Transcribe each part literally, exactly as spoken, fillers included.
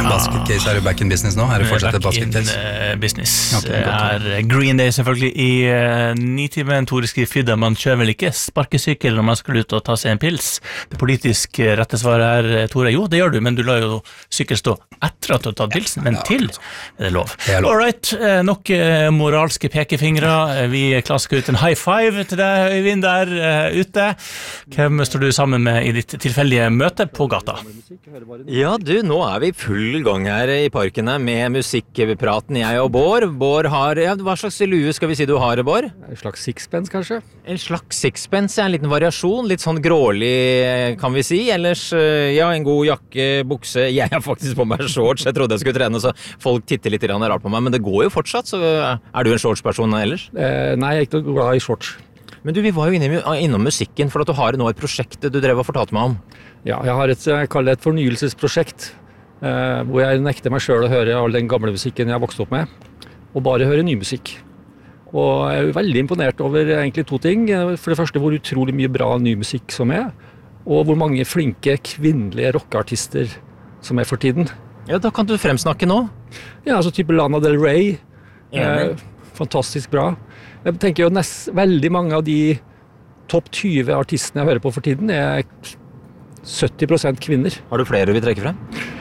basketcase? Er du back in business nå? Er du fortsatt et basketcase? Back in uh, business. Okay, er Green Day selvfølgelig i uh, nitimen. Tore skriver Fidda, man kjører vel ikke sparkesykkel når man skal ut og ta seg en pils. Det politisk rette svaret er, Tore, jo det gjør du, men du lar jo sykkel stå etter at du har tatt pilsen, men til er det lov. Alright, uh, nok uh, moralske pekefingre. Uh, vi klasker ut en high five til deg, Øyvind, der uh, ute. Hvem står du sammen med i ditt tilfeldige møte på gata? Ja du, nå er vi full gang her i parkene med musikkpraten, jeg og Bård. Bård har, ja, hva slags lue skal vi si du har, Bård? En slags sixpence, kanskje? En slags sixpence, ja, en liten variasjon, litt sånn grålig, kan vi si. Ellers, ja, en god jakke, bukse. Jeg har faktisk på meg shorts, jeg trodde jeg skulle trene, så folk titter litt rart på meg, men det går jo fortsatt, så er du en shortsperson ellers? Eh, nei, jeg er ikke noe glad i shorts. Men du, vi var jo inne, innom musikken, for at du har nå et prosjekt du drev og fortalte meg om. Ja, jeg har et, jeg kaller det et fornyelsesprosjekt, eh, hvor jeg nekter meg selv å høre all den gamle musikken jeg vokste opp med, og bare høre ny musikk. Og jeg er veldig imponert over egentlig to ting. For det første hvor utrolig mye bra ny musikk som er, og hvor mange flinke kvinnelige rockeartister som er for tiden. Ja, da kan du fremsnakke nå. Ja, altså type Lana Del Rey. Eh, fantastisk bra. Jeg tenker jo nest, veldig mange av de topp tjue artistene jeg hører på for tiden er sytti prosent kvinner. Har du flere du vil trekke frem?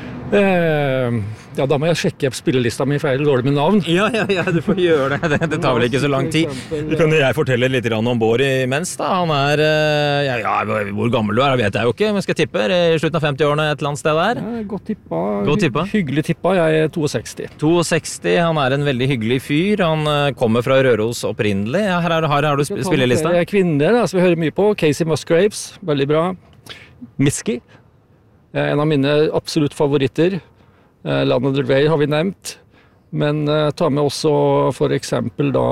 Eh, ja, da må jeg sjekke spillelista mi, for jeg er dårlig med navn. Ja, ja, ja, du får gjøre det. Det, det tar vel ikke så lang tid. Du kan jeg fortelle litt om Bård imens da. Han er, ja, ja, hvor gammel du er, vet jeg jo ikke, men skal jeg tippe, i slutten av femti-årene et eller annet sted der. Ja, godt tippa. Godt tippa. Hyggelig tippa, jeg er sekstito. sekstito, han er en veldig hyggelig fyr. Han kommer fra Røros opprinnelig. Ja, her, er, her har du spillelista. Det er kvinner, som vi hører mye på. Casey Musgraves, veldig bra. Misky, en av mine absolutt favoritter. Lana Del Rey har vi nevnt, men ta med også for eksempel da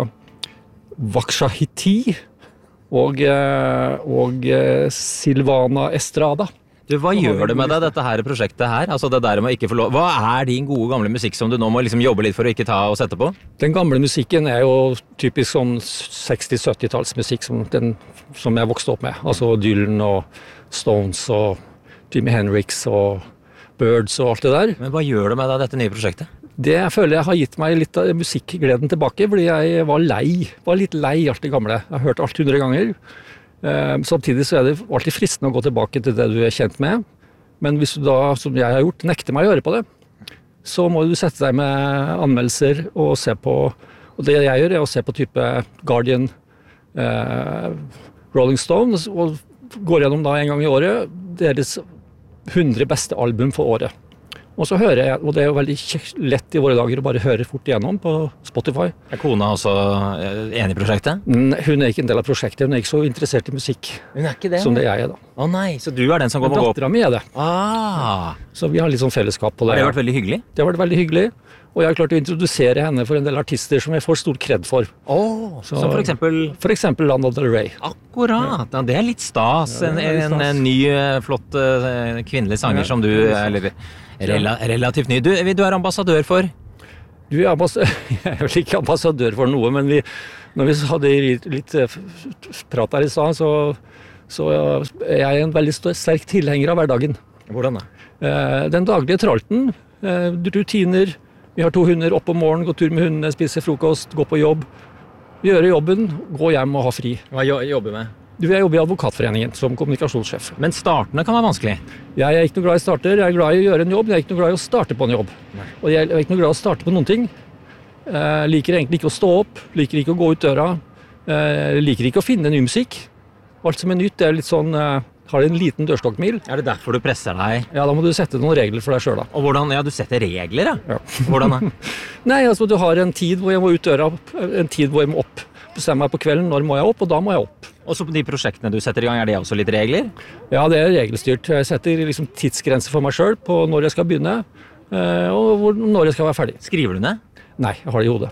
Wakshahiti og, og Silvana Estrada. Du, hva gjør det med deg, dette her prosjektet her? Altså det der med ikke få lov. Hva er din gode gamle musikk som du nå må liksom jobbe litt for å ikke ta og sette på? Den gamle musikken er jo typisk sånn seksti-sytti-tallsmusikk som, den, som jeg vokste opp med. Altså Dylan og Stones og Jimi Hendrix og Birds og alt det der. Men hva gjør det med deg, dette nye prosjektet? Det jeg føler jeg har gitt meg litt av musikkgleden tilbake, fordi jeg var lei, var litt lei alt det gamle. Jeg har hørt alt hundre ganger. Eh, samtidig så er det alltid fristende å gå tilbake til det du er kjent med. Men hvis du da, som jeg har gjort, nekter meg å høre på det, så må du sette deg med anmeldelser og se på, og det jeg gjør er å se på type Guardian, eh, Rolling Stones, og går gjennom da en gang i året deres hundre beste album for året. Og så hører jeg, og det er jo veldig lett i våre dager å bare høre fort igjennom på Spotify. Er kona også enig i prosjektet? Hun er ikke en del av prosjektet, hun er ikke så interessert i musikk. Hun er ikke det? Som det jeg er da. Å nei, så du er den som går på gå opp? Datteren min er det. Ah. Så vi har litt sånn fellesskap på det. Har det vært veldig hyggelig? Det har vært veldig hyggelig. Og jeg har klart å introdusere henne for en del artister som jeg får stor kred for. Oh, så, som for eksempel? For eksempel Lana Del Rey. Akkurat, ja, det er litt stas. Ja, er litt stas. En, en ny, flott kvinnelig sanger ja, som du er rela, relativt ny. Du, du er ambassadør for? Du er ambassadør, jeg er vel ikke ambassadør for noe, men vi, når vi hadde litt, litt prat her i stad, så, så er jeg en veldig sterk tilhenger av hverdagen. Hvordan da? Den daglige tralten, rutiner. Vi har to hunder opp om morgenen, gå tur med hundene, spise frokost, gå på jobb, gjøre jobben, gå hjem og ha fri. Hva jobber med? Du, jeg jobber i Advokatforeningen som kommunikasjonssjef. Men startene kan være vanskelig? Jeg er ikke noe glad i starter, jeg er glad i å gjøre en jobb, jeg er ikke noe glad i å starte på en jobb. Nei. Og jeg er ikke noe glad i å starte på noen ting. Jeg liker egentlig ikke å stå opp, liker ikke å gå ut døra, jeg liker ikke å finne ny musikk. Alt som er nytt er litt sånn, har en liten dørstokkmil. Er det derfor du presser deg? Ja, da må du sette noen regler for deg selv da. Og hvordan, ja, du setter regler da? Ja. Hvordan da? Nei, altså du har en tid hvor jeg må ut døra, en tid hvor jeg må opp. Bestemmer meg på kvelden, når må jeg opp, og da må jeg opp. Og så på de prosjektene du setter i gang, er det også litt regler? Ja, det er regelstyrt. Jeg setter liksom tidsgrenser for meg selv på når jeg skal begynne, og når jeg skal være ferdig. Skriver du ned? Nei, jeg har det i hodet.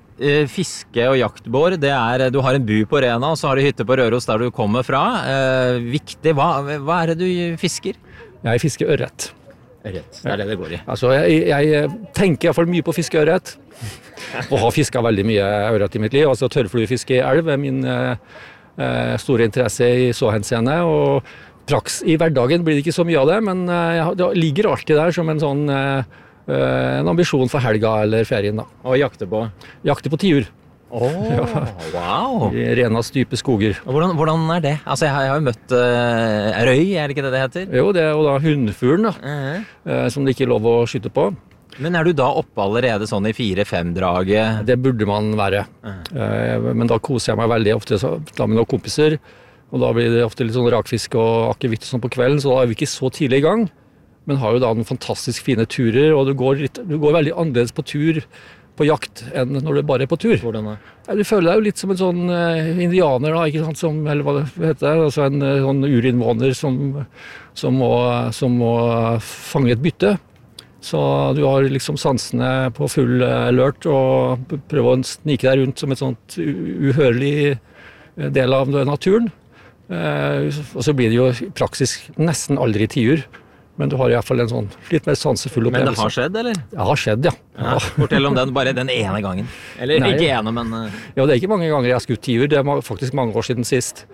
Fiske og jaktbår, det er, du har en bu på Rena, og så har du hytte på Røros der du kommer fra. Eh, viktig, hva, hva er det du fisker? Jeg fisker ørret. Ørret, det er det det går i. Altså, jeg, jeg tenker i hvert fall mye på fiskeørret, og har fisket veldig mye ørret i mitt liv. Altså tørrfluefiske i elv er min eh, store interesse i så henseende, og praks, I hverdagen blir det ikke så mye av det, men uh, det ligger alltid der som en sånn uh, uh, en ambisjon for helga eller ferien da. Og jakte på? Jakte på tiur. Åh, oh, wow! I Renas dype skoger. Og hvordan, hvordan er det? Altså, jeg har, jeg har jo møtt uh, røy, er det ikke det det heter? Jo, det er jo da hundfuglen da, Uh-huh. uh, som det ikke er lov å skyte på. Men er du da oppe allerede sånn i fire-fem-draget? Det burde man være. Uh, men da koser jeg meg veldig ofte så, da med noen kompiser, og da blir det ofte litt sånn rakfisk og akevitt og sånn på kvelden, så da er vi ikke så tidlig i gang, men har jo da noen fantastisk fine turer, og du går, litt, du går veldig annerledes på tur på jakt enn når du bare er på tur. Hvordan da? Ja, du føler deg jo litt som en sånn uh, indianer da, ikke sant, som, eller hva det heter, altså en uh, sånn urinnvåner som, som, må, som må fange et bytte. Så du har liksom sansene på full alert og prøver å snike deg rundt som et sånt uhørlig del av naturen. Uh, og så blir det jo i praksis nesten aldri tiur. Men du har i hvert fall en sånn litt mer sansefull opplevelse. Men det har skjedd, eller? Det har skjedd, ja. Ja, fortell om den, bare den ene gangen. Eller Nei. ikke ene, men... Uh... Ja, det er ikke mange ganger jeg har skutt tiur. Det er faktisk mange år siden sist.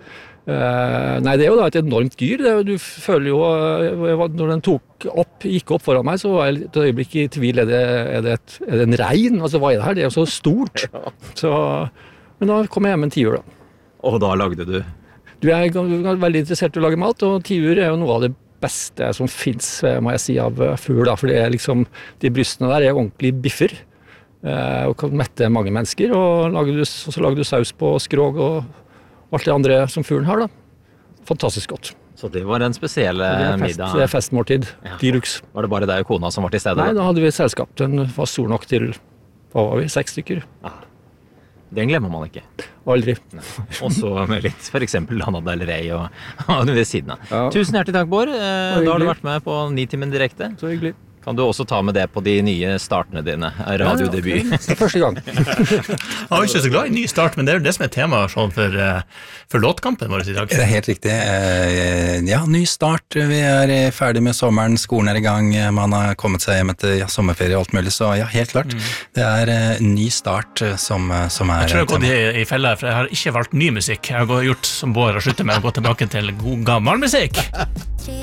Uh, nei, det er jo da et enormt dyr. Det er, du føler jo, uh, når den tok opp, gikk opp foran meg, så var jeg et øyeblikk i tvil. Er det, er det, et, er det en rein? Altså, hva er det her? Det er jo så stort. Så, men da kom jeg hjem med en tiur, da. Og da lagde du? Du er, du er veldig interessert i å lage mat, og tiur er jo noe av det beste som finnes, må jeg si, av fugl, da, for det er liksom, de brystene der er ordentlig biffer, eh, og kan mette mange mennesker, og, lager du, og så lager du saus på skrog og alt det andre som fuglen har, da. Fantastisk godt. Så det var en spesiell fest, middag? Det er festmåltid, Ja. de luxe. Var det bare deg og kona som var til stede? Nei, da hadde vi et selskap, den var stor nok til, hva var vi, seks stykker? Ah, den glemmer man ikke. Aldri. Og så med litt, for eksempel Lana Del Rey og, og ved siden av. Ja. Tusen hjertelig takk, Bård. Eh, da har du hyggelig. vært med på Nitimen direkte. Så hyggelig. Kan du også ta med det på de nye startene dine, radiodebut? Det er første gang. Jeg er ikke så glad i ny start, men det er jo det som er temaet sånn for, eh, for låtkampen vår i dag. Det er helt riktig. Eh, Ja, ny start. Vi er ferdig med sommeren, skolen er i gang, man har kommet seg hjem etter ja, sommerferie og alt mulig, så ja, helt klart. Det er eh, ny start eh, som, eh, som er Jeg tror jeg har gått temaet. i, i fella, for jeg har ikke valgt ny musikk. Jeg har gå- gjort som Bård og sluttet med å gå tilbake til god gammel musikk.